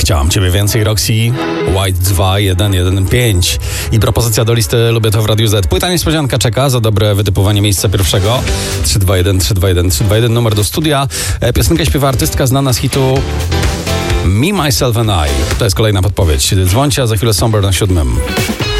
Chciałam Ciebie więcej, Roxy, White 2115 i propozycja do listy Lubię to w Radiu Z. Płyta niespodzianka czeka za dobre wytypowanie miejsca pierwszego. 321 numer do studia. Piosenkę śpiewa artystka znana z hitu Me, Myself and I. To jest kolejna podpowiedź. Dzwońcie, a za chwilę Somber na 7.